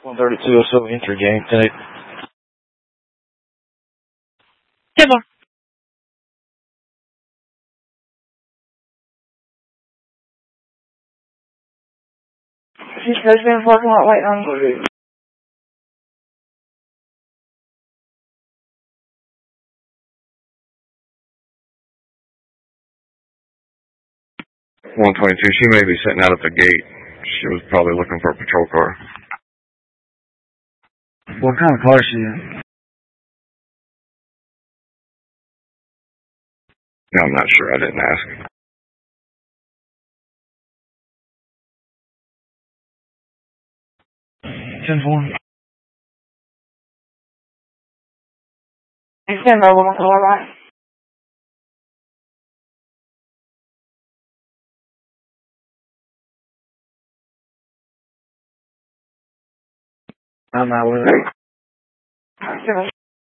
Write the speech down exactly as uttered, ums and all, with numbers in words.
one thirty-two, so entry game today. ten four. She's supposed to be in the parking lot waiting on you. one twenty-two, she may be sitting out at the gate. She was probably looking for a patrol car. What kind of car is she in? No, I'm not sure. I didn't ask. ten four. It's been mobile on the right. I'm not with her.